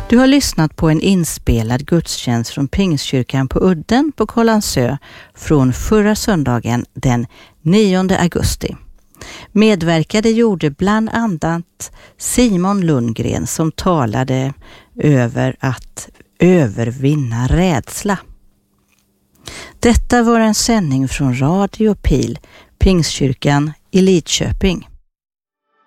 Du har lyssnat på en inspelad gudstjänst från Pingstkyrkan på Udden på Kållandsö från förra söndagen den 9 augusti. Medverkade gjorde bland annat Simon Lundgren som talade över att övervinna rädsla. Detta var en sändning från Radio Pil, Pingstkyrkan i Lidköping.